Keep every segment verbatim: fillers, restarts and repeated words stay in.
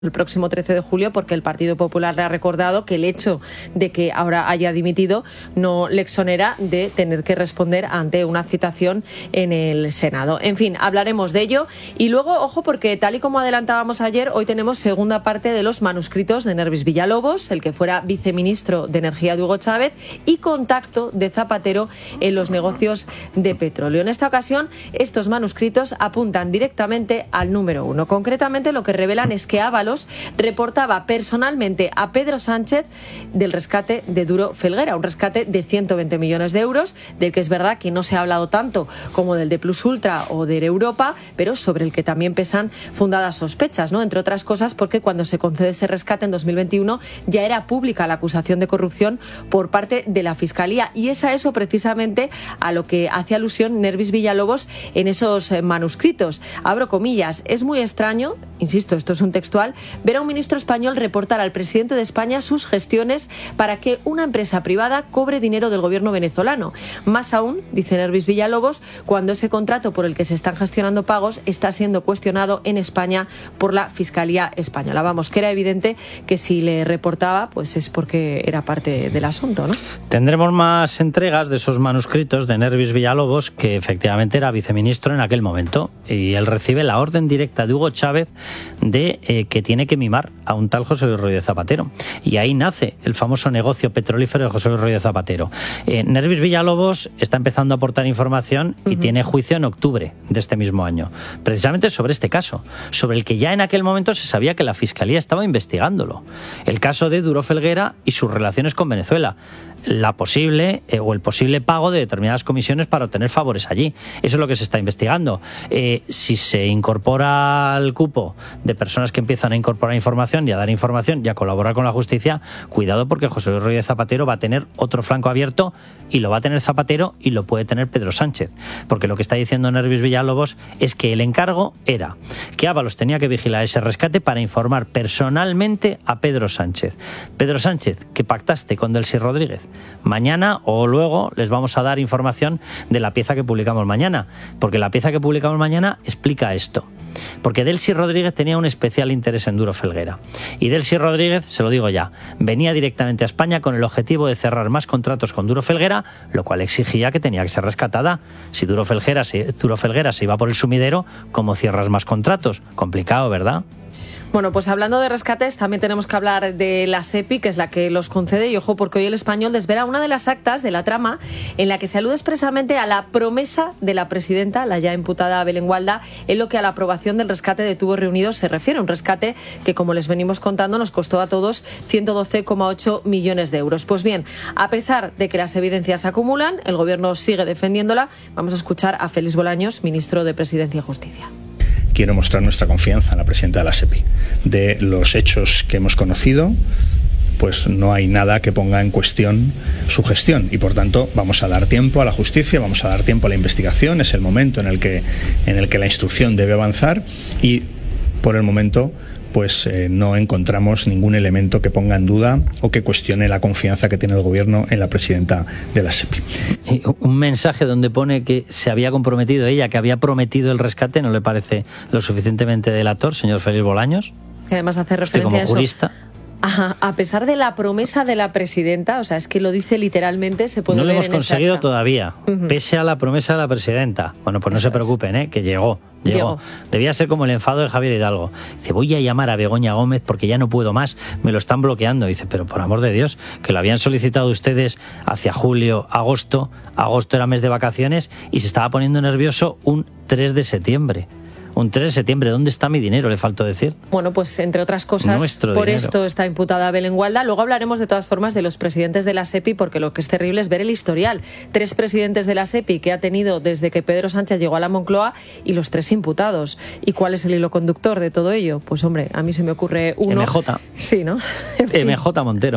el próximo trece de julio, porque el Partido Popular le ha recordado que el hecho de que ahora haya dimitido no le exonera de tener que responder ante una citación en el Senado. En fin, hablaremos de ello. Y luego, ojo, porque tal y como adelantábamos ayer, hoy tenemos segunda parte de los manuscritos de Nervis Villalobos, el que fuera viceministro de Energía de Hugo Chávez, y contacto de Zapatero en los negocios de petróleo. En esta ocasión, estos manuscritos apuntan directamente al número uno. Concretamente, lo que revelan es que Ábalos reportaba personalmente a Pedro Sánchez del rescate de Duro Felguera, un rescate de ciento veinte millones de euros, del que es verdad que no se ha hablado tanto como del de Plus Ultra o de Europa, pero sobre el que también pesan fundadas sospechas, ¿no? Entre otras cosas porque cuando se concede ese rescate en dos mil veintiuno ya era pública la acusación de corrupción por parte de la Fiscalía, y es a eso precisamente a lo que hace alusión Nervis Villalobos en esos manuscritos. Abro comillas: es muy extraño, insisto, esto es un textual, ver a un ministro español reportar al presidente de España sus gestiones para que una empresa privada cobre dinero del gobierno venezolano. Más aún, dice Nervis Villalobos, cuando ese contrato por el que se están gestionando pagos está siendo cuestionado en España por la Fiscalía Española. Vamos, que era evidente que si le reportaba, pues es porque era parte del asunto, ¿no? Tendremos más entregas de esos manuscritos de Nervis Villalobos, que efectivamente era viceministro en aquel momento, y él recibe la orden directa de Hugo Chávez de eh, que tiene que mimar a un tal José Luis Rodríguez Zapatero. Y ahí nace el famoso negocio petrolífero de José Luis Rodríguez Zapatero. Eh, Nervis Villalobos está empezando a aportar información y uh-huh. tiene juicio en octubre de este mismo año, precisamente sobre este caso, sobre el que ya en aquel momento se sabía que la Fiscalía estaba investigándolo. El caso de Duro Felguera y sus relaciones con Venezuela. La posible eh, o el posible pago de determinadas comisiones para obtener favores allí. Eso es lo que se está investigando. Eh, si se incorpora al cupo de personas que empiezan a incorporar información y a dar información y a colaborar con la justicia, cuidado, porque José Luis Rodríguez Zapatero va a tener otro flanco abierto, y lo va a tener Zapatero y lo puede tener Pedro Sánchez, porque lo que está diciendo Nervis Villalobos es que el encargo era que Ábalos tenía que vigilar ese rescate para informar personalmente a Pedro Sánchez. Pedro Sánchez, que pactaste con Delcy Rodríguez. Mañana o luego les vamos a dar información de la pieza que publicamos mañana, porque la pieza que publicamos mañana explica esto. Porque Delcy Rodríguez tenía un especial interés en Duro Felguera. Y Delcy Rodríguez, se lo digo ya, venía directamente a España con el objetivo de cerrar más contratos con Duro Felguera, lo cual exigía que tenía que ser rescatada. Si Duro Felguera, si Duro Felguera se iba por el sumidero, ¿cómo cierras más contratos? Complicado, ¿verdad? Bueno, pues hablando de rescates, también tenemos que hablar de la SEPI, que es la que los concede, y ojo, porque hoy El Español desvela una de las actas de la trama en la que se alude expresamente a la promesa de la presidenta, la ya imputada Belén Gualda, en lo que a la aprobación del rescate de Tubos Reunidos se refiere. Un rescate que, como les venimos contando, nos costó a todos ciento doce coma ocho millones de euros. Pues bien, a pesar de que las evidencias se acumulan, el Gobierno sigue defendiéndola. Vamos a escuchar a Félix Bolaños, ministro de Presidencia y Justicia. Quiero mostrar nuestra confianza en la presidenta de la SEPI. De los hechos que hemos conocido, pues no hay nada que ponga en cuestión su gestión, y por tanto vamos a dar tiempo a la justicia, vamos a dar tiempo a la investigación. Es el momento en el que, en el que la instrucción debe avanzar, y por el momento pues eh, no encontramos ningún elemento que ponga en duda o que cuestione la confianza que tiene el Gobierno en la presidenta de la SEPI. Un mensaje donde pone que se había comprometido ella, que había prometido el rescate, ¿no le parece lo suficientemente delator, señor Félix Bolaños? Que además hace referencia como a eso. Jurista. A, a pesar de la promesa de la presidenta, o sea, es que lo dice literalmente, se puede ver. No lo ver hemos en conseguido esa todavía, uh-huh. pese a la promesa de la presidenta. Bueno, pues no Eso se preocupen, ¿eh? Que llegó, llegó. Llegó. Debía ser como el enfado de Javier Hidalgo. Dice, voy a llamar a Begoña Gómez porque ya no puedo más, me lo están bloqueando. Dice, pero por amor de Dios, que lo habían solicitado ustedes hacia julio, agosto. Agosto era mes de vacaciones y se estaba poniendo nervioso un tres de septiembre. Un tres de septiembre, ¿dónde está mi dinero? Le faltó decir. Bueno, pues entre otras cosas, Nuestro por dinero. Esto está imputada Belén Gualda. Luego hablaremos de todas formas de los presidentes de la SEPI, porque lo que es terrible es ver el historial. Tres presidentes de la SEPI que ha tenido desde que Pedro Sánchez llegó a la Moncloa, y los tres imputados. ¿Y cuál es el hilo conductor de todo ello? Pues hombre, a mí se me ocurre uno... M J. Sí, ¿no? M J Montero.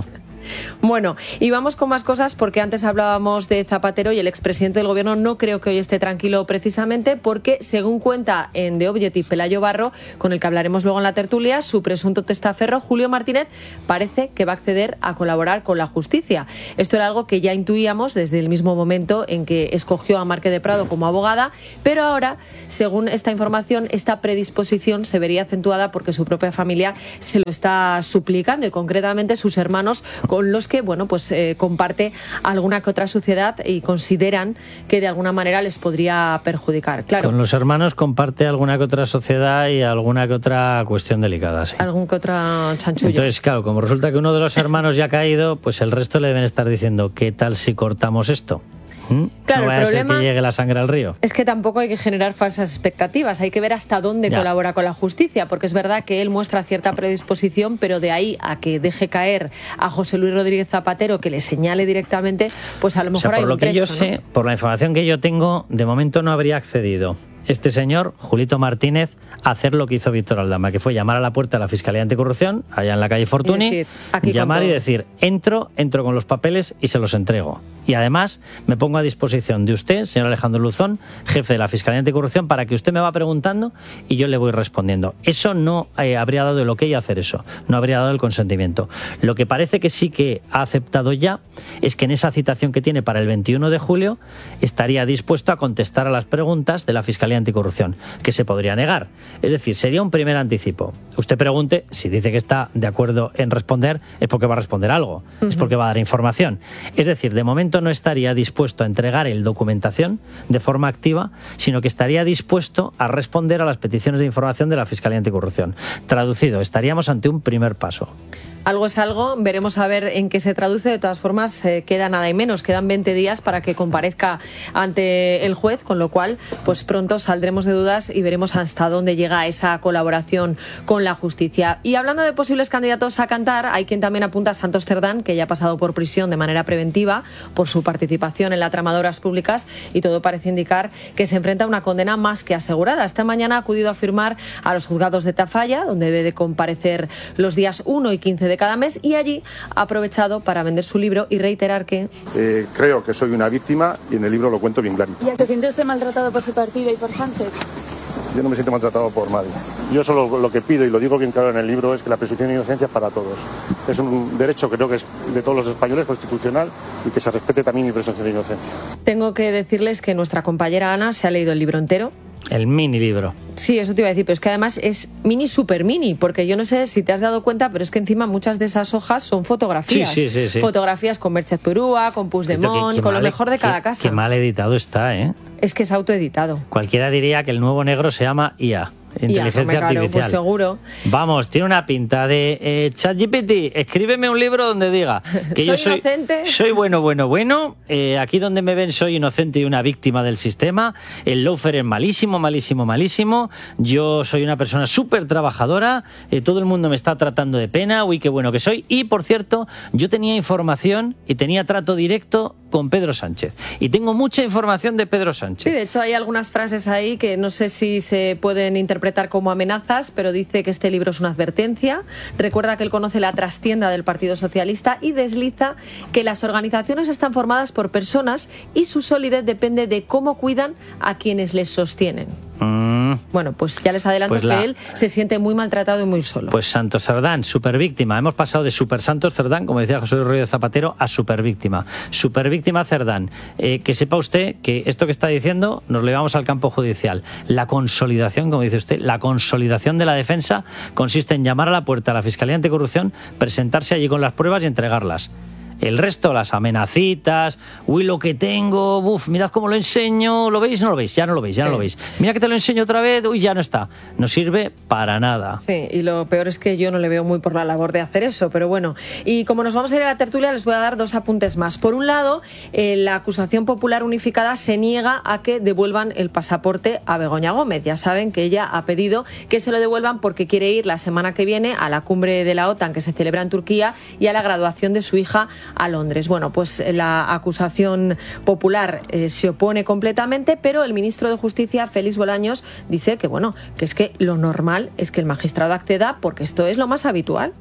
Bueno, y vamos con más cosas porque antes hablábamos de Zapatero y el expresidente del gobierno no creo que hoy esté tranquilo precisamente porque, según cuenta en The Objective Pelayo Barro, con el que hablaremos luego en la tertulia, su presunto testaferro, Julio Martínez, parece que va a acceder a colaborar con la justicia. Esto era algo que ya intuíamos desde el mismo momento en que escogió a Marque de Prado como abogada, pero ahora, según esta información, esta predisposición se vería acentuada porque su propia familia se lo está suplicando y concretamente sus hermanos, con los que bueno pues eh, comparte alguna que otra suciedad y consideran que de alguna manera les podría perjudicar. Claro. Con los hermanos comparte alguna que otra sociedad y alguna que otra cuestión delicada, sí. Algún que otra chanchullo. Entonces, claro, como resulta que uno de los hermanos ya ha caído, pues el resto le deben estar diciendo, ¿qué tal si cortamos esto? ¿Mm? Claro, no vaya el problema a ser que llegue la sangre al río. Es que tampoco hay que generar falsas expectativas, hay que ver hasta dónde ya. colabora con la justicia, porque es verdad que él muestra cierta predisposición, pero de ahí a que deje caer a José Luis Rodríguez Zapatero, que le señale directamente, pues a lo mejor o sea, hay por un lo que trecho, yo ¿no? sé, por la información que yo tengo, de momento no habría accedido este señor, Julito Martínez, a hacer lo que hizo Víctor Aldama, que fue llamar a la puerta de la Fiscalía Anticorrupción, allá en la calle Fortuny, y decir, aquí llamar y decir, entro, entro con los papeles y se los entrego. Y además me pongo a disposición de usted, señor Alejandro Luzón, jefe de la Fiscalía Anticorrupción, para que usted me va preguntando y yo le voy respondiendo. Eso no eh, habría dado el ok a hacer eso, no habría dado el consentimiento. Lo que parece que sí que ha aceptado ya es que en esa citación que tiene para el veintiuno de julio estaría dispuesto a contestar a las preguntas de la Fiscalía Anticorrupción, que se podría negar. Es decir, sería un primer anticipo. Usted pregunte, si dice que está de acuerdo en responder, es porque va a responder algo, uh-huh. es porque va a dar información. Es decir, de momento no estaría dispuesto a entregar el documentación de forma activa, sino que estaría dispuesto a responder a las peticiones de información de la Fiscalía Anticorrupción. Traducido, estaríamos ante un primer paso. Algo es algo, veremos a ver en qué se traduce. De todas formas, eh, queda nada y menos, quedan veinte días para que comparezca ante el juez, con lo cual, pues pronto saldremos de dudas y veremos hasta dónde llega esa colaboración con la justicia. Y hablando de posibles candidatos a cantar, hay quien también apunta a Santos Cerdán, que ya ha pasado por prisión de manera preventiva por su participación en la trama de Obras Públicas, y todo parece indicar que se enfrenta a una condena más que asegurada. Esta mañana ha acudido a firmar a los juzgados de Tafalla, donde debe de comparecer los días uno y quince de cada mes, y allí ha aprovechado para vender su libro y reiterar que eh, creo que soy una víctima y en el libro lo cuento bien clarito. ¿Y se siente usted maltratado por su partido y por Sánchez? Yo no me siento maltratado por nadie. Yo solo lo que pido, y lo digo bien claro en el libro, es que la presunción de inocencia es para todos. Es un derecho que creo que es de todos los españoles, constitucional, y que se respete también mi presunción de inocencia. Tengo que decirles que nuestra compañera Ana se ha leído el libro entero. El mini libro. Sí, eso te iba a decir, pero es que además es mini super mini, porque yo no sé si te has dado cuenta, pero es que encima muchas de esas hojas son fotografías. Sí, sí, sí, sí. Fotografías con Merchez Purúa, con Puigdemont, con lo mejor de cada qué, casa. Qué mal editado está, ¿eh? Es que es autoeditado. Cualquiera diría que el nuevo negro se llama I A. Inteligencia ya, artificial. Pues seguro. Vamos, tiene una pinta de eh, ChatGPT, escríbeme un libro donde diga que soy yo soy inocente. Soy bueno, bueno, bueno. Eh, aquí donde me ven soy inocente y una víctima del sistema. El lawfare es malísimo, malísimo, malísimo. Yo soy una persona súper trabajadora. Eh, todo el mundo me está tratando de pena. Uy, qué bueno que soy. Y por cierto, yo tenía información y tenía trato directo con Pedro Sánchez. Y tengo mucha información de Pedro Sánchez. Sí, de hecho hay algunas frases ahí que no sé si se pueden interpretar como amenazas, pero dice que este libro es una advertencia. Recuerda que él conoce la trastienda del Partido Socialista y desliza que las organizaciones están formadas por personas y su solidez depende de cómo cuidan a quienes les sostienen. Mm. Bueno, pues ya les adelanto pues la... que él se siente muy maltratado y muy solo. Pues Santos Cerdán, supervíctima. Hemos pasado de Super Santos Cerdán, como decía José Luis Rodríguez Zapatero, a supervíctima. Supervíctima Cerdán. Eh, que sepa usted que esto que está diciendo nos lo llevamos al campo judicial. La consolidación, como dice usted, la consolidación de la defensa consiste en llamar a la puerta a la Fiscalía Anticorrupción, presentarse allí con las pruebas y entregarlas. El resto, las amenacitas, uy, lo que tengo, uf, mirad cómo lo enseño, ¿lo veis? No lo veis, ya no lo veis, ya no lo veis. Mira que te lo enseño otra vez, uy, ya no está. No sirve para nada. Sí, y lo peor es que yo no le veo muy por la labor de hacer eso, pero bueno. Y como nos vamos a ir a la tertulia, les voy a dar dos apuntes más. Por un lado, eh, la acusación popular unificada se niega a que devuelvan el pasaporte a Begoña Gómez. Ya saben que ella ha pedido que se lo devuelvan porque quiere ir la semana que viene a la cumbre de la OTAN que se celebra en Turquía y a la graduación de su hija a Londres. Bueno, pues la acusación popular eh, se opone completamente, pero el ministro de Justicia, Félix Bolaños, dice que bueno, que es que lo normal es que el magistrado acceda porque esto es lo más habitual.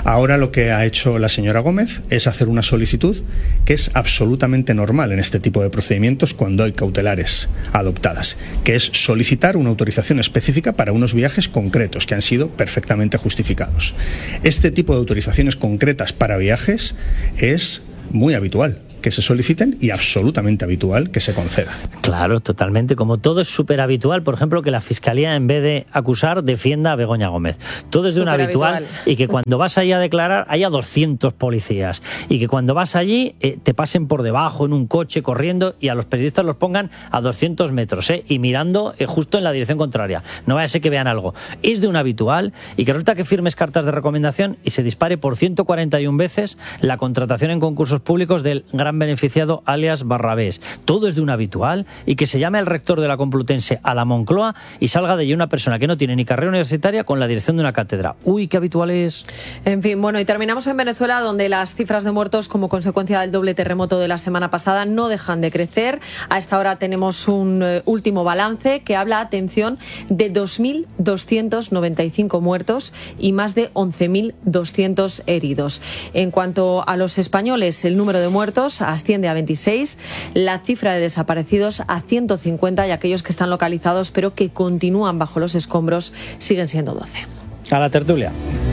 Ahora lo que ha hecho la señora Gómez es hacer una solicitud que es absolutamente normal en este tipo de procedimientos cuando hay cautelares adoptadas, que es solicitar una autorización específica para unos viajes concretos que han sido perfectamente justificados. Este tipo de autorizaciones concretas para viajes es muy habitual que se soliciten y absolutamente habitual que se conceda. Claro, totalmente. Como todo es súper habitual, por ejemplo, que la Fiscalía, en vez de acusar, defienda a Begoña Gómez. Todo es de un habitual, habitual. Y que cuando vas allí a declarar haya doscientos policías. Y que cuando vas allí eh, te pasen por debajo en un coche corriendo y a los periodistas los pongan a doscientos metros eh, y mirando eh, justo en la dirección contraria. No vaya a ser que vean algo. Es de un habitual y que resulta que firmes cartas de recomendación y se dispare por ciento cuarenta y una veces la contratación en concursos públicos del gran beneficiado alias Barrabés. Todo es de un habitual y que se llame el rector de la Complutense a la Moncloa y salga de allí una persona que no tiene ni carrera universitaria con la dirección de una cátedra. Uy, qué habitual es. En fin, bueno, y terminamos en Venezuela, donde las cifras de muertos como consecuencia del doble terremoto de la semana pasada no dejan de crecer. A esta hora tenemos un eh, último balance que habla, atención, de dos mil doscientos noventa y cinco muertos y más de once mil doscientos heridos. En cuanto a los españoles, el número de muertos asciende a veintiséis, la cifra de desaparecidos a ciento cincuenta y aquellos que están localizados pero que continúan bajo los escombros siguen siendo doce. A la tertulia.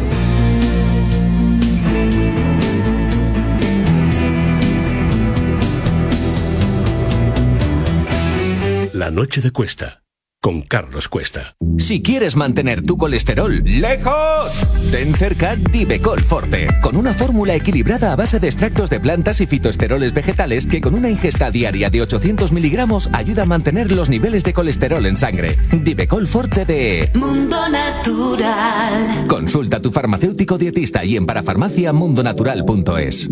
La noche de Cuesta, con Carlos Cuesta. Si quieres mantener tu colesterol lejos, ten cerca Divecol Forte, con una fórmula equilibrada a base de extractos de plantas y fitoesteroles vegetales que con una ingesta diaria de ochocientos miligramos ayuda a mantener los niveles de colesterol en sangre. Divecol Forte de Mundo Natural. Consulta a tu farmacéutico dietista y en parafarmacia mundonatural punto es.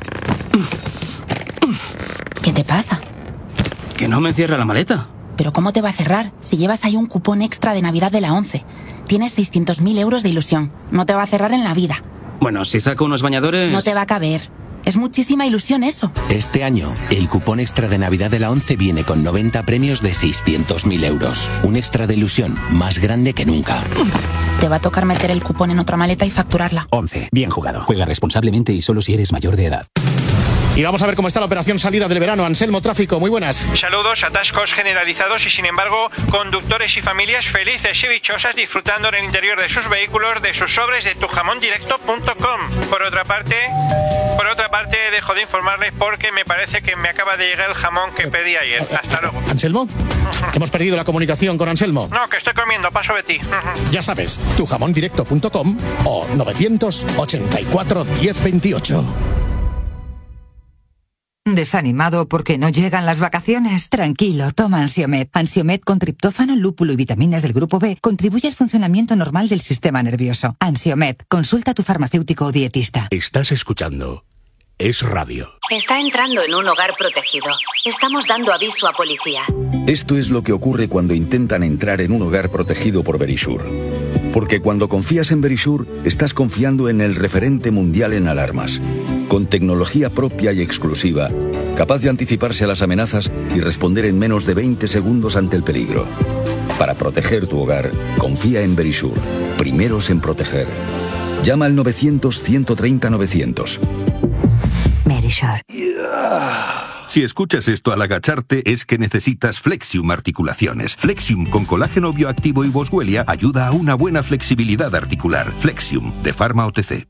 ¿Qué te pasa? Que no me cierra la maleta. ¿Pero cómo te va a cerrar si llevas ahí un cupón extra de Navidad de la ONCE? Tienes seiscientos mil euros de ilusión. No te va a cerrar en la vida. Bueno, si saco unos bañadores... No te va a caber. Es muchísima ilusión eso. Este año, el cupón extra de Navidad de la ONCE viene con noventa premios de seiscientos mil euros. Un extra de ilusión más grande que nunca. Te va a tocar meter el cupón en otra maleta y facturarla. ONCE. Bien jugado. Juega responsablemente y solo si eres mayor de edad. Y vamos a ver cómo está la operación salida del verano. Anselmo Tráfico, muy buenas. Saludos, atascos generalizados y sin embargo conductores y familias felices y dichosas disfrutando en el interior de sus vehículos de sus sobres de tu jamón directo punto com. Por otra parte, por otra parte dejo de informarles porque me parece que me acaba de llegar el jamón que pedí ayer. Hasta luego. ¿Anselmo? Hemos perdido la comunicación con Anselmo. No, que estoy comiendo, paso de ti. Ya sabes, tu jamón directo punto com o novecientos ochenta y cuatro diez veintiocho. ¿Desanimado porque no llegan las vacaciones? Tranquilo, toma Ansiomed. Ansiomed con triptófano, lúpulo y vitaminas del grupo B contribuye al funcionamiento normal del sistema nervioso. Ansiomed, consulta a tu farmacéutico o dietista. Estás escuchando Es Radio. Está entrando en un hogar protegido. Estamos dando aviso a policía. Esto es lo que ocurre cuando intentan entrar en un hogar protegido por Verisure. Porque cuando confías en Verisure, estás confiando en el referente mundial en alarmas. Con tecnología propia y exclusiva, capaz de anticiparse a las amenazas y responder en menos de veinte segundos ante el peligro. Para proteger tu hogar, confía en Verisure. Primeros en proteger. Llama al novecientos, ciento treinta, novecientos. Verisure. Si escuchas esto al agacharte es que necesitas Flexium Articulaciones. Flexium con colágeno bioactivo y boswellia ayuda a una buena flexibilidad articular. Flexium, de Pharma O T C.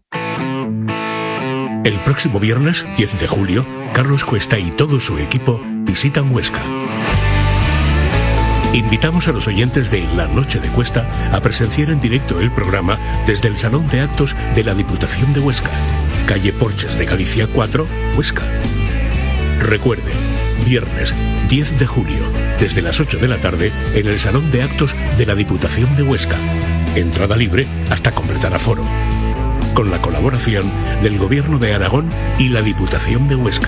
El próximo viernes, diez de julio, Carlos Cuesta y todo su equipo visitan Huesca. Invitamos a los oyentes de La Noche de Cuesta a presenciar en directo el programa desde el Salón de Actos de la Diputación de Huesca, calle Porches de Galicia cuatro, Huesca. Recuerden, viernes diez de julio, desde las ocho de la tarde, en el Salón de Actos de la Diputación de Huesca. Entrada libre hasta completar aforo. Con la colaboración del Gobierno de Aragón y la Diputación de Huesca.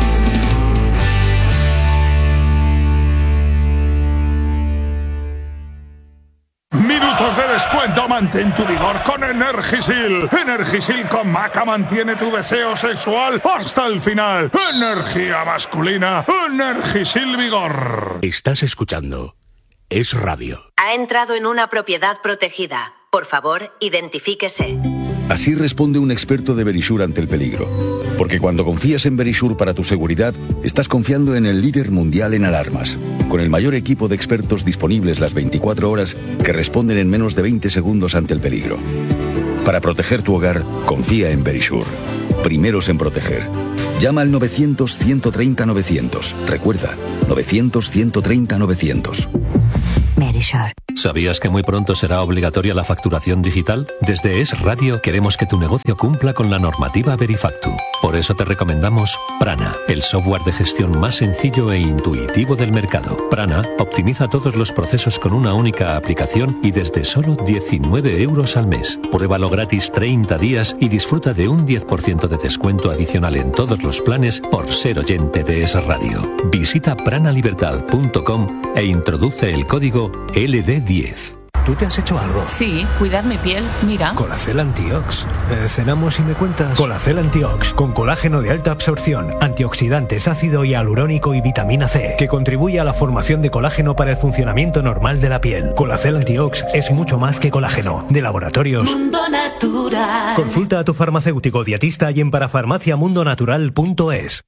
Minutos de descuento, mantén tu vigor con Energisil. Energisil con Maca mantiene tu deseo sexual hasta el final. Energía masculina, Energisil Vigor. Estás escuchando Es Radio. Ha entrado en una propiedad protegida. Por favor, identifíquese. Así responde un experto de Verisur ante el peligro. Porque cuando confías en Verisur para tu seguridad, estás confiando en el líder mundial en alarmas, con el mayor equipo de expertos disponibles las veinticuatro horas que responden en menos de veinte segundos ante el peligro. Para proteger tu hogar, confía en Verisur. Primeros en proteger. Llama al novecientos, ciento treinta, novecientos. Recuerda, novecientos, ciento treinta, novecientos. Verisur. ¿Sabías que muy pronto será obligatoria la facturación digital? Desde Es Radio queremos que tu negocio cumpla con la normativa Verifactu. Por eso te recomendamos Prana, el software de gestión más sencillo e intuitivo del mercado. Prana optimiza todos los procesos con una única aplicación y desde solo diecinueve euros al mes. Pruébalo gratis treinta días y disfruta de un diez por ciento de descuento adicional en todos los planes por ser oyente de Es Radio. Visita pranalibertad punto com e introduce el código L D diez. ¿Tú te has hecho algo? Sí, cuidar mi piel, mira. Colacel Antiox. Eh, ¿Cenamos y me cuentas? Colacel Antiox, con colágeno de alta absorción, antioxidantes, ácido hialurónico y vitamina C, que contribuye a la formación de colágeno para el funcionamiento normal de la piel. Colacel Antiox es mucho más que colágeno. De Laboratorios Mundo Natural. Consulta a tu farmacéutico dietista y en parafarmacia mundo natural punto es.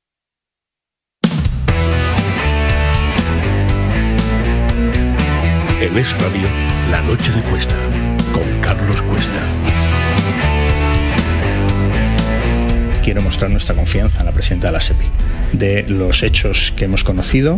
En Es Radio, La Noche de Cuesta, con Carlos Cuesta. Quiero mostrar nuestra confianza en la presidenta de la SEPI. De los hechos que hemos conocido,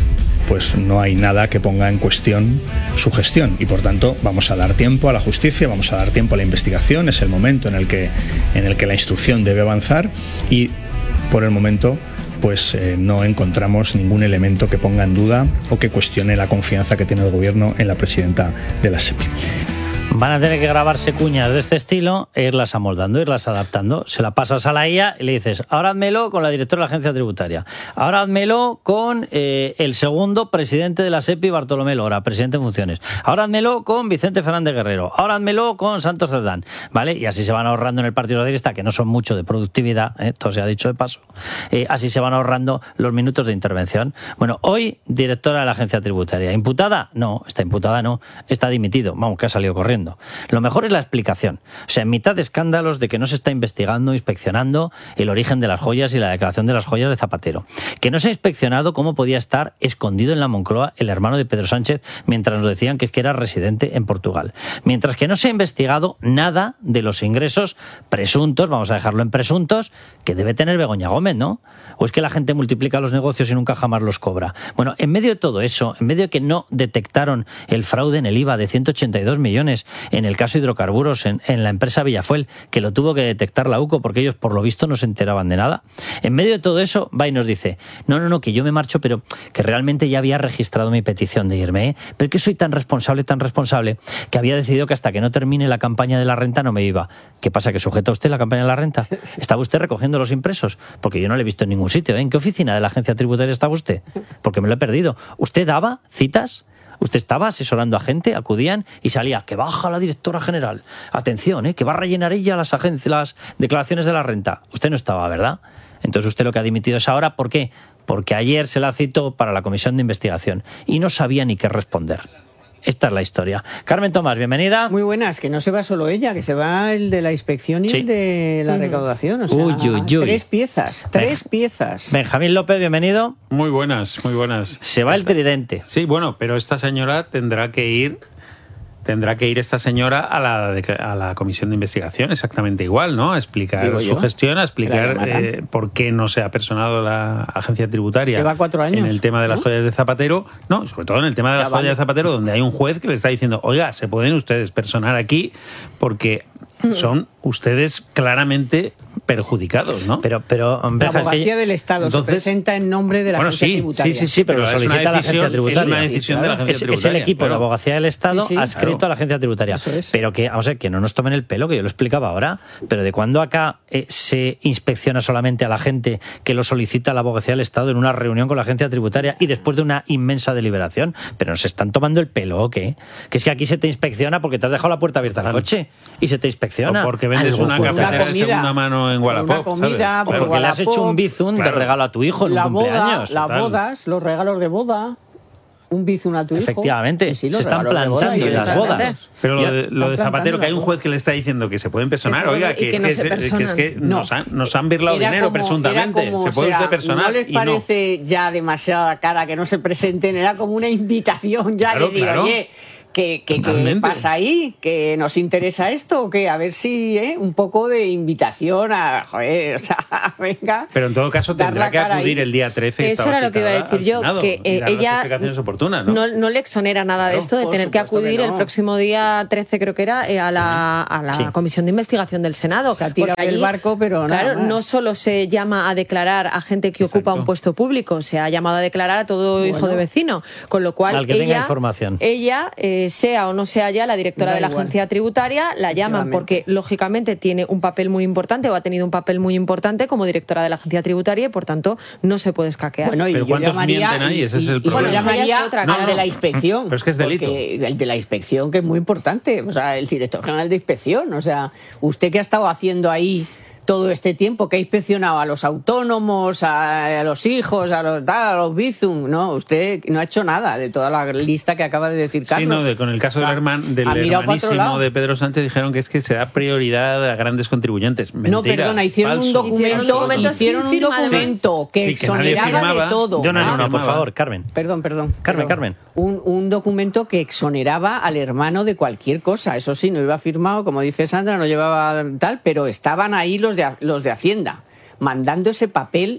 pues no hay nada que ponga en cuestión su gestión y por tanto vamos a dar tiempo a la justicia, vamos a dar tiempo a la investigación, es el momento en el que, en el que la instrucción debe avanzar y por el momento pues eh, no encontramos ningún elemento que ponga en duda o que cuestione la confianza que tiene el gobierno en la presidenta de la SEPI. Van a tener que grabarse cuñas de este estilo e irlas amoldando, irlas adaptando. Se la pasas a la I A y le dices, ahora házmelo con la directora de la agencia tributaria. Ahora házmelo con eh, el segundo presidente de la SEPI, Bartolomé Lora, presidente en funciones. Ahora házmelo con Vicente Fernández Guerrero. Ahora házmelo con Santos Cerdán. ¿Vale? Y así se van ahorrando en el Partido Socialista, que no son mucho de productividad, ¿eh? Todo se ha dicho de paso. Eh, así se van ahorrando los minutos de intervención. Bueno, hoy, directora de la agencia tributaria. ¿Imputada? No, está imputada no. Está dimitido. Vamos, que ha salido corriendo. Lo mejor es la explicación. O sea, en mitad de escándalos de que no se está investigando, inspeccionando el origen de las joyas y la declaración de las joyas de Zapatero. Que no se ha inspeccionado cómo podía estar escondido en la Moncloa el hermano de Pedro Sánchez mientras nos decían que es que era residente en Portugal. Mientras que no se ha investigado nada de los ingresos presuntos, vamos a dejarlo en presuntos, que debe tener Begoña Gómez, ¿no? ¿O es que la gente multiplica los negocios y nunca jamás los cobra? Bueno, en medio de todo eso, en medio de que no detectaron el fraude en el I V A de ciento ochenta y dos millones en el caso hidrocarburos en, en la empresa Villafuel, que lo tuvo que detectar la U C O porque ellos por lo visto no se enteraban de nada, en medio de todo eso va y nos dice, no, no, no, que yo me marcho, pero que realmente ya había registrado mi petición de irme, ¿eh? Pero que soy tan responsable, tan responsable, que había decidido que hasta que no termine la campaña de la renta no me iba. ¿Qué pasa, que sujeta usted la campaña de la renta? ¿Estaba usted recogiendo los impresos? Porque yo no le he visto en ningún sitio, ¿eh? ¿En qué oficina de la agencia tributaria estaba usted? Porque me lo he perdido. ¿Usted daba citas? ¿Usted estaba asesorando a gente? Acudían y salía, que baja la directora general. Atención, ¿eh? Que va a rellenar ella las, agencias, las declaraciones de la renta. Usted no estaba, ¿verdad? Entonces usted lo que ha dimitido es ahora. ¿Por qué? Porque ayer se la citó para la comisión de investigación y no sabía ni qué responder. Esta es la historia. Carmen Tomás, bienvenida. Muy buenas, que no se va solo ella, que se va el de la inspección y sí. el de la recaudación. O sea, uy, uy, uy. tres piezas, tres ben- piezas. Benjamín López, bienvenido. Muy buenas, muy buenas. Se va esta, el tridente. Sí, bueno, pero esta señora tendrá que ir... Tendrá que ir esta señora a la, a la comisión de investigación exactamente igual, ¿no? A explicar su yo? gestión, a explicar eh, por qué no se ha personado la agencia tributaria. Lleva cuatro años, en el tema de las ¿no? joyas de Zapatero. No, sobre todo en el tema de las ya joyas vale. de Zapatero, donde hay un juez que le está diciendo, oiga, se pueden ustedes personar aquí porque son ustedes claramente perjudicados, ¿no? Pero, pero la abogacía que... del Estado Entonces, se presenta en nombre de la bueno, agencia sí, tributaria. Sí, sí, sí, pero, pero lo solicita la agencia tributaria. Es una decisión sí, claro. de la agencia es, tributaria. Es el equipo claro. de abogacía del Estado sí, sí, adscrito claro. a la agencia tributaria. Eso es. Pero que, vamos a ver, que no nos tomen el pelo, que yo lo explicaba ahora, pero de cuándo acá eh, se inspecciona solamente a la gente que lo solicita la abogacía del Estado en una reunión con la agencia tributaria y después de una inmensa deliberación. Pero nos están tomando el pelo, ¿o qué? Que es que aquí se te inspecciona porque te has dejado la puerta abierta al coche y se te inspecciona. O porque vendes una cafetera de segunda mano en Wallapop, una comida, ¿sabes? Porque le has hecho un bizum claro. de regalo a tu hijo en la un boda, cumpleaños. Las bodas, los regalos de boda. un bizum a tu hijo. Efectivamente, sí, sí, se están planchando en las bodas. Pero lo de, lo de Zapatero, que hay un juez que le está diciendo que se pueden personar, oiga, que, que, no que, que, que es que no. nos, han, nos han birlado Era dinero como, presuntamente. Como, se puede o sea, usted personar. ¿No les parece no. ya demasiada cara que no se presenten? Era como una invitación ya claro, de decir, claro. oye, ¿qué, qué, ¿qué pasa ahí? ¿Que nos interesa esto o qué? A ver si, ¿eh? Un poco de invitación a, joder, o sea, venga. Pero en todo caso tendrá que acudir ahí el día trece. Eso era lo que iba a decir yo, Senado, que eh, ella oportunas, ¿no? No, no le exonera nada claro, de esto, de tener que acudir no. el próximo día trece, creo que era, eh, a la, a la sí. Comisión de Investigación del Senado. O sea, tira del barco, pero nada Claro, más. no solo se llama a declarar a gente que Exacto. ocupa un puesto público, se ha llamado a declarar a todo bueno. hijo de vecino, con lo cual Al que ella, tenga información. ella eh, sea o no sea ya la directora da de la igual. Agencia Tributaria, la llaman porque lógicamente tiene un papel muy importante o ha tenido un papel muy importante como directora de la Agencia Tributaria y por tanto no se puede escaquear. Bueno, y pero yo ¿cuántos llamaría, mienten ahí? Ese y, es el y, problema. Bueno, llamaría otra, al no, de la inspección. Pero es que es delito. El de la inspección, que es muy importante. O sea, el director general de inspección. O sea, usted que ha estado haciendo ahí todo este tiempo, que ha inspeccionado a los autónomos, a, a los hijos, a los, a los bizum, no, usted no ha hecho nada de toda la lista que acaba de decir Carlos. Sí, no, de, con el caso o sea, del, herman, del hermanísimo de Pedro Sánchez dijeron que es que se da prioridad a grandes contribuyentes. Mentira, no, perdona, hicieron falso. un documento, hicieron un documento, hicieron un documento que, sí, que exoneraba de todo. No, no, no, no, por favor, Carmen. Perdón, perdón. Carmen, perdón. Carmen. Un, un documento que exoneraba al hermano de cualquier cosa. Eso sí, no iba firmado, como dice Sandra, no llevaba tal, pero estaban ahí los de, los de Hacienda mandando ese papel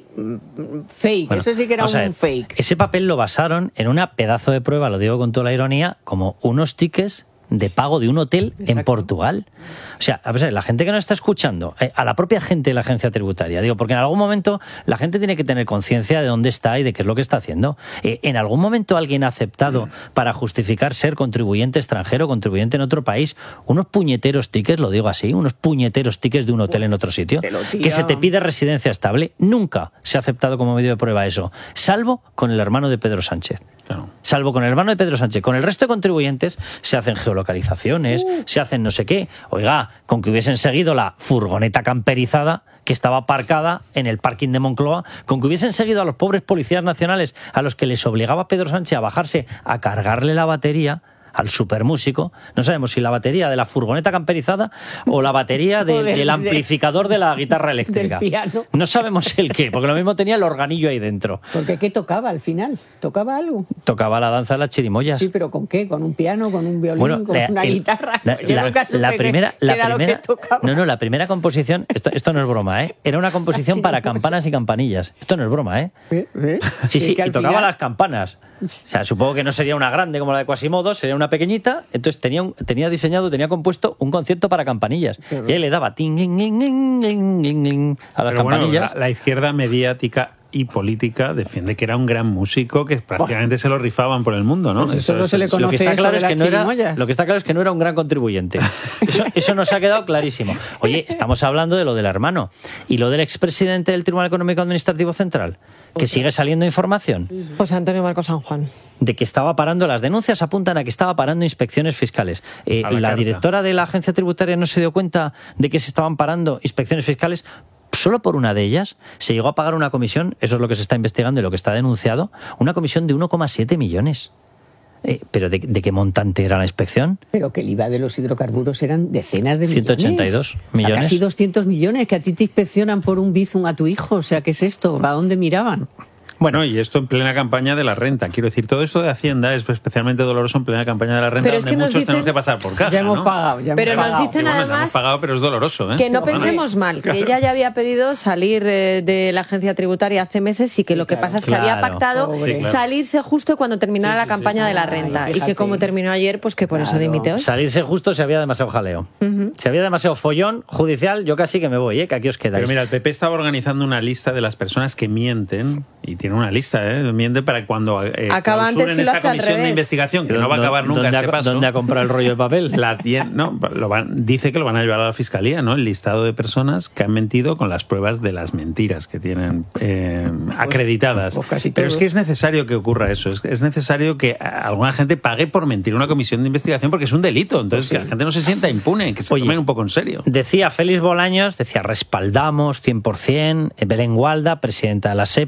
fake, bueno, eso sí que era un fake. Ese papel lo basaron en una pedazo de prueba, lo digo con toda la ironía, como unos tickets de pago de un hotel Exacto. en Portugal. O sea, a ver, la gente que nos está escuchando, eh, a la propia gente de la agencia tributaria, digo, porque en algún momento la gente tiene que tener conciencia de dónde está y de qué es lo que está haciendo. Eh, ¿En algún momento alguien ha aceptado, para justificar ser contribuyente extranjero, contribuyente en otro país, unos puñeteros tickets, lo digo así, unos puñeteros tickets de un hotel en otro sitio? Que se te pide residencia estable? Nunca se ha aceptado como medio de prueba eso, salvo con el hermano de Pedro Sánchez. Claro. Salvo con el hermano de Pedro Sánchez. Con el resto de contribuyentes se hacen geolocalizaciones, uh. se hacen no sé qué. Oiga, con que hubiesen seguido la furgoneta camperizada que estaba aparcada en el parking de Moncloa, con que hubiesen seguido a los pobres policías nacionales a los que les obligaba Pedro Sánchez a bajarse a cargarle la batería al supermúsico, no sabemos si la batería de la furgoneta camperizada o la batería de, del, del amplificador de la guitarra eléctrica. Del piano. No sabemos el qué, porque lo mismo tenía el organillo ahí dentro. Porque ¿qué tocaba al final? ¿Tocaba algo? Tocaba la danza de las chirimoyas. Sí, pero ¿con qué? ¿Con un piano, con un violín, bueno, con la, una el, guitarra? La, Yo la, nunca supe la primera, que, la que era primera, lo que tocaba. No, no, la primera composición, esto, esto no es broma, ¿eh? Era una composición para campanas y campanillas. Esto no es broma, ¿eh? ¿Eh? ¿Eh? Sí, sí, sí y tocaba final... las campanas. O sea, supongo que no sería una grande como la de Quasimodo, sería una pequeñita. Entonces tenía, un, tenía diseñado, tenía compuesto un concierto para campanillas. Pero... Y ahí le daba ting, ting, ting, ting, ting, ting, a las Pero campanillas. Bueno, la, la izquierda mediática y política defiende que era un gran músico que prácticamente oh. se lo rifaban por el mundo, ¿no? Pues eso, eso no se le conoce. Lo que está claro es que no era, lo que está claro es que no era un gran contribuyente. Eso, eso nos ha quedado clarísimo. Oye, estamos hablando de lo del hermano y lo del expresidente del Tribunal Económico Administrativo Central, que okay. sigue saliendo información. José Antonio Marcos San Juan. De que estaba parando, las denuncias apuntan a que estaba parando inspecciones fiscales. Eh, la la directora de la agencia tributaria no se dio cuenta de que se estaban parando inspecciones fiscales. Solo por una de ellas se llegó a pagar una comisión, eso es lo que se está investigando y lo que está denunciado, una comisión de uno coma siete millones. Eh, ¿Pero de, de qué montante era la inspección? Pero que el I V A de los hidrocarburos eran decenas de ciento ochenta y dos millones. millones. O sea, casi doscientos millones, que a ti te inspeccionan por un bizum a tu hijo. O sea, ¿qué es esto? ¿A dónde miraban? Bueno, y esto en plena campaña de la renta. Quiero decir, todo esto de Hacienda es especialmente doloroso en plena campaña de la renta, pero es donde que muchos dicen, tenemos que pasar por casa. Ya hemos ¿no? pagado, ya hemos pero pagado. nos dicen bueno, además hemos pagado, pero es doloroso, ¿eh? que no pensemos mal, que ella ya había pedido salir eh, de la agencia tributaria hace meses y que sí, lo que claro, pasa es que claro, había pactado sí, claro. salirse justo cuando terminara sí, sí, la campaña sí, sí. de la renta. Ay, y que como terminó ayer, pues que por claro. eso dimitió. Salirse justo si había demasiado jaleo. Uh-huh. Si había demasiado follón judicial, yo casi que me voy, ¿eh? Que aquí os quedáis. Pero mira, el P P estaba organizando una lista de las personas que mienten, y tiene una lista, ¿eh? Mienten para cuando Eh, acaba antes en esa comisión de investigación que no va a acabar nunca este paso. ¿Dónde ha comprado el rollo de papel? La tien, no, lo van, dice que lo van a llevar a la fiscalía, ¿no? El listado de personas que han mentido con las pruebas de las mentiras que tienen eh, pues, acreditadas. Pues casi Pero es que es necesario que ocurra eso. Es, es necesario que alguna gente pague por mentir en una comisión de investigación porque es un delito. Entonces, pues sí. que la gente no se sienta impune, que se Oye, tomen un poco en serio. Decía Félix Bolaños, decía respaldamos cien por ciento, Belén Gualda, presidenta de la SEPI,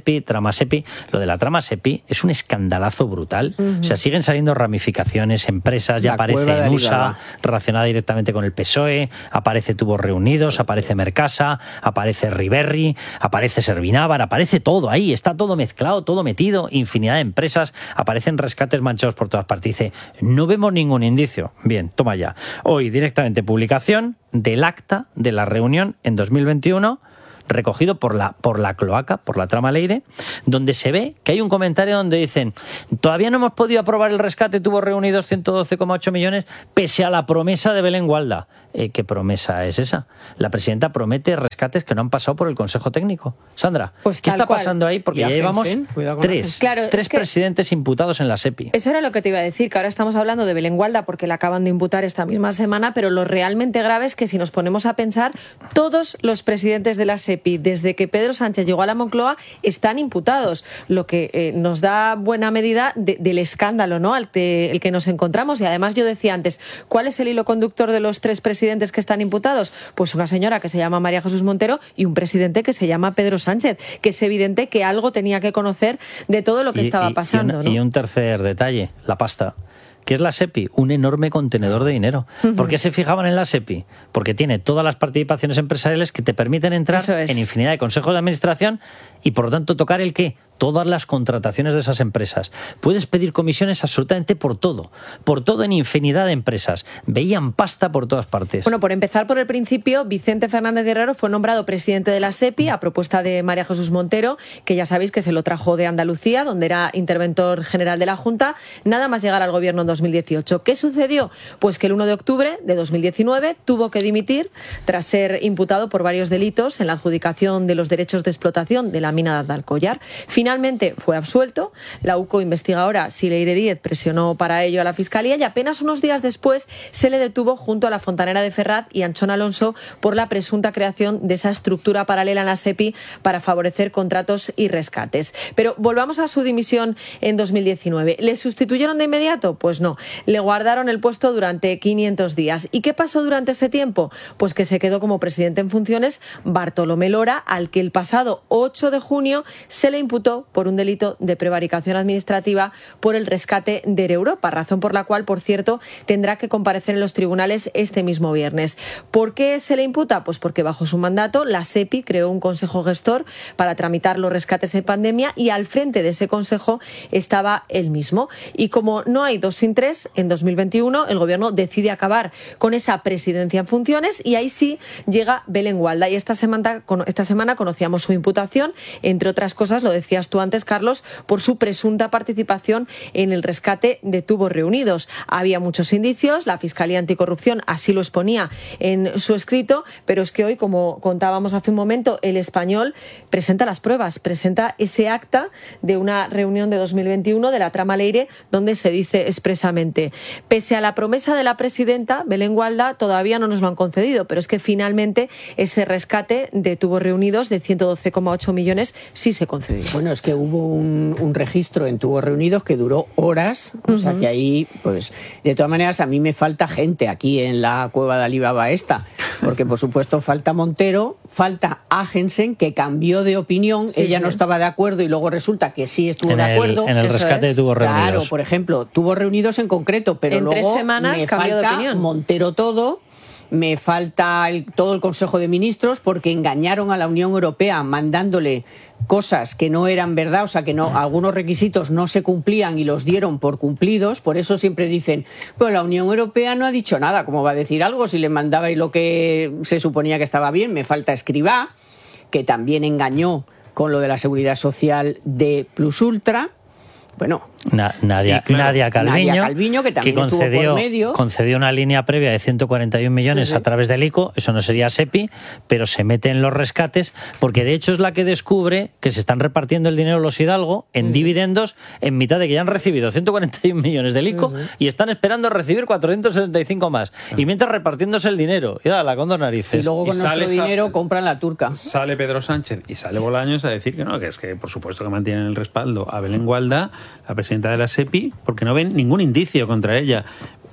trama SEPI. Lo de la trama SEPI es un escandalazo brutal. Uh-huh. O sea, siguen saliendo ramificaciones, empresas, ya la aparece Nusa, relacionada directamente con el P S O E, aparece Tubos Reunidos, aparece Mercasa, aparece Riberri, aparece Servinávar, aparece todo ahí, está todo mezclado, todo metido, infinidad de empresas, aparecen rescates manchados por todas partes. Dice, no vemos ningún indicio. Bien, toma ya. Hoy directamente publicación del acta de la reunión en dos mil veintiuno, recogido por la, por la cloaca, por la trama Leire, donde se ve que hay un comentario donde dicen, todavía no hemos podido aprobar el rescate, Tubos Reunidos ciento doce coma ocho millones, pese a la promesa de Belén Gualda. Eh, ¿Qué promesa es esa? La presidenta promete rescates que no han pasado por el Consejo Técnico. Sandra, pues ¿qué está cual. pasando ahí? Porque ya llevamos tres, claro, tres es que presidentes imputados en la SEPI. Eso era lo que te iba a decir, que ahora estamos hablando de Belén Gualda porque la acaban de imputar esta misma semana, pero lo realmente grave es que si nos ponemos a pensar, todos los presidentes de la SEPI, desde que Pedro Sánchez llegó a la Moncloa, están imputados, lo que eh, nos da buena medida de, del escándalo, ¿no?, al que, el que nos encontramos. Y además yo decía antes, ¿cuál es el hilo conductor de los tres presidentes que están imputados? Pues una señora que se llama María Jesús Montero y un presidente que se llama Pedro Sánchez, que es evidente que algo tenía que conocer de todo lo que y, estaba y, pasando. Y un, ¿no? y un tercer detalle, la pasta. ¿Qué es la SEPI? Un enorme contenedor de dinero. Uh-huh. ¿Por qué se fijaban en la SEPI? Porque tiene todas las participaciones empresariales que te permiten entrar en infinidad de consejos de administración y, por lo tanto, tocar el qué. Todas las contrataciones de esas empresas. Puedes pedir comisiones absolutamente por todo, por todo en infinidad de empresas. Veían pasta por todas partes. Bueno, por empezar por el principio, Vicente Fernández Guerrero fue nombrado presidente de la SEPI a propuesta de María Jesús Montero, que ya sabéis que se lo trajo de Andalucía, donde era interventor general de la Junta, nada más llegar al gobierno en dos mil dieciocho. ¿Qué sucedió? Pues que el uno de octubre de dos mil diecinueve tuvo que dimitir tras ser imputado por varios delitos en la adjudicación de los derechos de explotación de la mina de Alcollar. Finalmente fue absuelto. La U C O investiga ahora si Leire Díez presionó para ello a la Fiscalía y apenas unos días después se le detuvo junto a la fontanera de Ferraz y Anchón Alonso por la presunta creación de esa estructura paralela en la SEPI para favorecer contratos y rescates. Pero volvamos a su dimisión en dos mil diecinueve. ¿Le sustituyeron de inmediato? Pues no. Le guardaron el puesto durante quinientos días. ¿Y qué pasó durante ese tiempo? Pues que se quedó como presidente en funciones Bartolomé Lora, al que el pasado ocho de junio se le imputó por un delito de prevaricación administrativa por el rescate de Air Europa, razón por la cual, por cierto, tendrá que comparecer en los tribunales este mismo viernes. ¿Por qué se le imputa? Pues porque bajo su mandato la SEPI creó un consejo gestor para tramitar los rescates en pandemia y al frente de ese consejo estaba él mismo. Y como no hay dos sin tres, en dos mil veintiuno el gobierno decide acabar con esa presidencia en funciones y ahí sí llega Belén Gualda. Y esta semana, esta semana conocíamos su imputación, entre otras cosas, lo decías tú antes, Carlos, por su presunta participación en el rescate de Tubos Reunidos. Había muchos indicios, la Fiscalía Anticorrupción así lo exponía en su escrito, pero es que hoy, como contábamos hace un momento, El Español presenta las pruebas, presenta ese acta de una reunión de dos mil veintiuno de la trama Leire, donde se dice expresamente, pese a la promesa de la presidenta, Belén Gualda, todavía no nos lo han concedido, pero es que finalmente ese rescate de Tubos Reunidos de ciento doce coma ocho millones sí se concedió. Bueno, es que hubo un, un registro en Tubos Reunidos que duró horas, o uh-huh. sea que ahí, pues, de todas maneras, a mí me falta gente aquí en la cueva de Alibaba esta, porque por supuesto falta Montero, falta Agensen, que cambió de opinión, sí, ella sí. no estaba de acuerdo y luego resulta que sí estuvo en de el, acuerdo. En el rescate es. de Tubos Reunidos. Claro, por ejemplo, Tubos Reunidos en concreto, pero en luego tres semanas me cambió falta de opinión. Montero todo. Me falta el, todo el Consejo de Ministros porque engañaron a la Unión Europea mandándole cosas que no eran verdad, o sea que no, algunos requisitos no se cumplían y los dieron por cumplidos. Por eso siempre dicen, pues la Unión Europea no ha dicho nada, ¿cómo va a decir algo si le mandabais lo que se suponía que estaba bien? Me falta Escrivá, que también engañó con lo de la seguridad social de Plus Ultra. Bueno, Na, Nadia, claro, Nadia, Calviño, Nadia Calviño, que también que concedió, estuvo por medio. concedió una línea previa de ciento cuarenta y un millones sí, sí. a través del I C O, eso no sería SEPI, pero se mete en los rescates, porque de hecho es la que descubre que se están repartiendo el dinero los Hidalgo en sí. dividendos en mitad de que ya han recibido ciento cuarenta y un millones del I C O sí, sí. y están esperando recibir cuatrocientos setenta y cinco más. Sí. Y mientras repartiéndose el dinero, y la con dos narices. Y luego con y nuestro sale, dinero compran la turca. Sale Pedro Sánchez y sale Bolaños a decir que no, que es que por supuesto que mantienen el respaldo a Belén Gualda, la presidenta de la SEPI, porque no ven ningún indicio contra ella.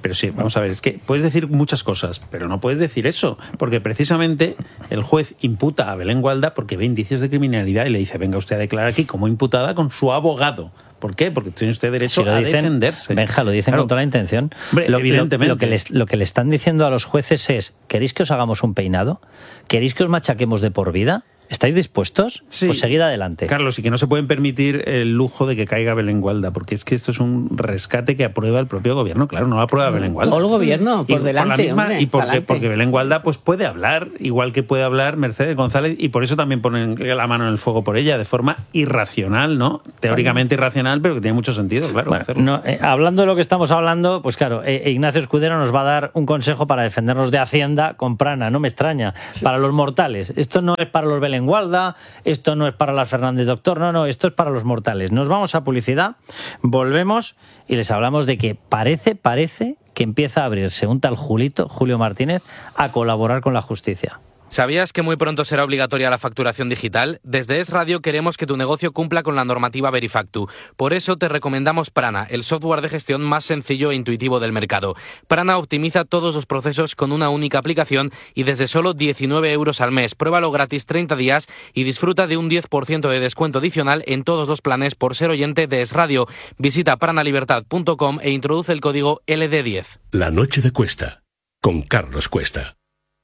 Pero sí, vamos a ver, es que puedes decir muchas cosas, pero no puedes decir eso, porque precisamente el juez imputa a Belén Gualda porque ve indicios de criminalidad y le dice, venga usted a declarar aquí como imputada con su abogado. ¿Por qué? Porque tiene usted derecho si lo a dicen, defenderse. Benja, lo dicen claro. con toda la intención. Hombre, lo, evidentemente. Lo, lo, que les, lo que le están diciendo a los jueces es, ¿queréis que os hagamos un peinado? ¿Queréis que os machaquemos de por vida? ¿Estáis dispuestos? Sí. Pues seguid adelante. Carlos, y que no se pueden permitir el lujo de que caiga Belén Gualda, porque es que esto es un rescate que aprueba el propio gobierno. Claro, no lo aprueba Belén Gualda. Todo el gobierno, por y delante, por la misma, hombre, Y porque, delante. porque Belén Gualda pues, puede hablar, igual que puede hablar Mercedes González, y por eso también ponen la mano en el fuego por ella, de forma irracional, ¿no? Teóricamente irracional, pero que tiene mucho sentido, claro. Bueno, no, eh, hablando de lo que estamos hablando, pues claro, eh, Ignacio Escudero nos va a dar un consejo para defendernos de Hacienda con Prana, no me extraña. Sí, para los mortales. Esto no es para los Belén Gualda, esto no es para las Fernández Doctor, no, no, esto es para los mortales. Nos vamos a publicidad, volvemos y les hablamos de que parece, parece que empieza a abrirse un tal Julito, Julio Martínez, a colaborar con la justicia. ¿Sabías que muy pronto será obligatoria la facturación digital? Desde Es Radio queremos que tu negocio cumpla con la normativa Verifactu. Por eso te recomendamos Prana, el software de gestión más sencillo e intuitivo del mercado. Prana optimiza todos los procesos con una única aplicación y desde solo diecinueve euros al mes. Pruébalo gratis treinta días y disfruta de un diez por ciento de descuento adicional en todos los planes por ser oyente de Es Radio. Visita pranalibertad punto com e introduce el código L D diez. La noche de Cuesta, con Carlos Cuesta.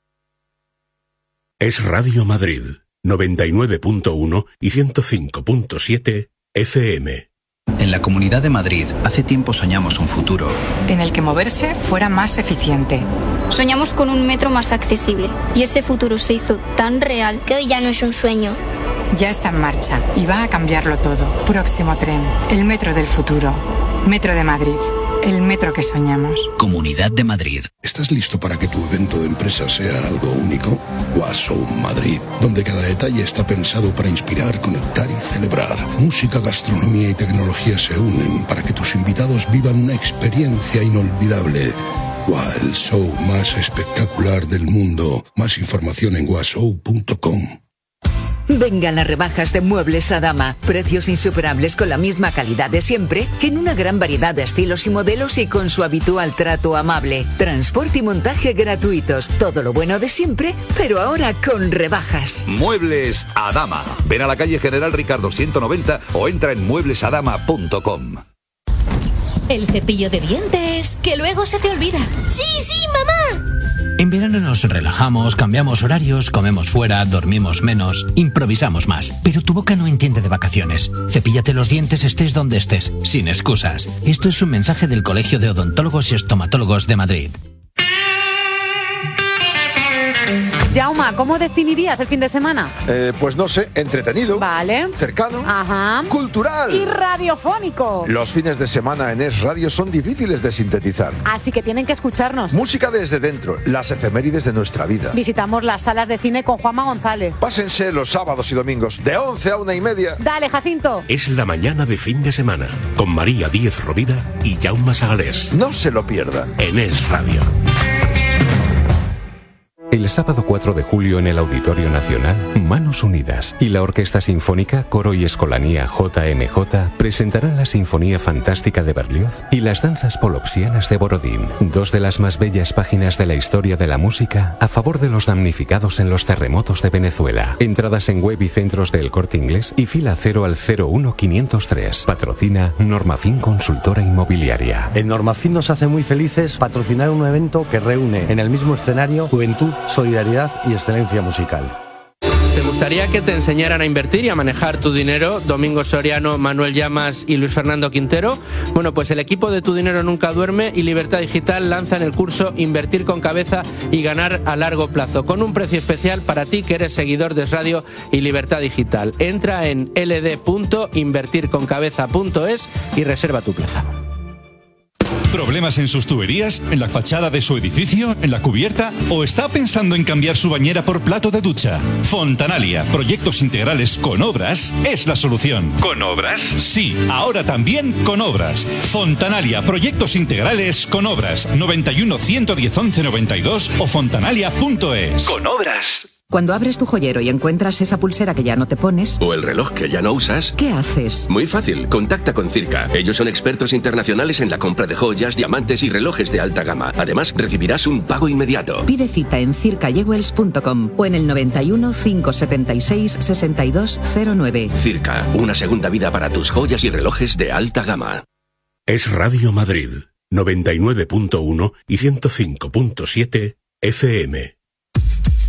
Es Radio Madrid, noventa y nueve punto uno y ciento cinco punto siete F M. En la Comunidad de Madrid, hace tiempo soñamos un futuro en el que moverse fuera más eficiente. Soñamos con un metro más accesible y ese futuro se hizo tan real que hoy ya no es un sueño. Ya está en marcha y va a cambiarlo todo. Próximo tren, el metro del futuro. Metro de Madrid, el metro que soñamos. Comunidad de Madrid. ¿Estás listo para que tu evento de empresa sea algo único? Washow Madrid, donde cada detalle está pensado para inspirar, conectar y celebrar. Música, gastronomía y tecnología se unen para que tus invitados vivan una experiencia inolvidable. Wow, el show más espectacular del mundo. Más información en washow punto com. Vengan las rebajas de Muebles Adama. Precios insuperables con la misma calidad de siempre, en una gran variedad de estilos y modelos y con su habitual trato amable. Transporte y montaje gratuitos. Todo lo bueno de siempre, pero ahora con rebajas. Muebles Adama. Ven a la calle General Ricardo ciento noventa o entra en muebles adama punto com. El cepillo de dientes, que luego se te olvida. ¡Sí, sí, mamá! En verano nos relajamos, cambiamos horarios, comemos fuera, dormimos menos, improvisamos más. Pero tu boca no entiende de vacaciones. Cepíllate los dientes estés donde estés, sin excusas. Esto es un mensaje del Colegio de Odontólogos y Estomatólogos de Madrid. Jauma, ¿cómo definirías el fin de semana? Eh, pues no sé, entretenido. Vale. Cercano. Ajá. Cultural. Y radiofónico. Los fines de semana en Es Radio son difíciles de sintetizar. Así que tienen que escucharnos. Música desde dentro, las efemérides de nuestra vida. Visitamos las salas de cine con Juanma González. Pásense los sábados y domingos de once a una y media. Dale, Jacinto. Es la mañana de fin de semana, con María Díez Rovira y Jaume Sagalés. No se lo pierda. En Es Radio. El sábado cuatro de julio en el Auditorio Nacional, Manos Unidas y la Orquesta Sinfónica, Coro y Escolanía J M J presentarán la Sinfonía Fantástica de Berlioz y las Danzas Polopsianas de Borodín, dos de las más bellas páginas de la historia de la música a favor de los damnificados en los terremotos de Venezuela. Entradas en web y centros del Corte Inglés y fila cero al cero uno quinientos tres. Patrocina Normafin Consultora Inmobiliaria. En Normafin nos hace muy felices patrocinar un evento que reúne en el mismo escenario juventud, solidaridad y excelencia musical. ¿Te gustaría que te enseñaran a invertir y a manejar tu dinero? Domingo Soriano, Manuel Llamas y Luis Fernando Quintero. Bueno, pues el equipo de Tu Dinero Nunca Duerme y Libertad Digital lanzan el curso Invertir con Cabeza y Ganar a Largo Plazo, con un precio especial para ti que eres seguidor de Es Radio y Libertad Digital. Entra en l d punto invertir con cabeza punto es y reserva tu plaza. ¿Problemas en sus tuberías? ¿En la fachada de su edificio? ¿En la cubierta? ¿O está pensando en cambiar su bañera por plato de ducha? Fontanalia, proyectos integrales con obras, es la solución. ¿Con obras? Sí, ahora también con obras. Fontanalia, proyectos integrales con obras. noventa y uno, ciento diez, once noventa y dos o fontanalia punto es. ¿Con obras? Cuando abres tu joyero y encuentras esa pulsera que ya no te pones... O el reloj que ya no usas... ¿Qué haces? Muy fácil, contacta con Circa. Ellos son expertos internacionales en la compra de joyas, diamantes y relojes de alta gama. Además, recibirás un pago inmediato. Pide cita en circa jewels punto com o en el noventa y uno, cinco setenta y seis, sesenta y dos cero nueve. Circa, una segunda vida para tus joyas y relojes de alta gama. Es Radio Madrid, noventa y nueve punto uno y ciento cinco punto siete F M.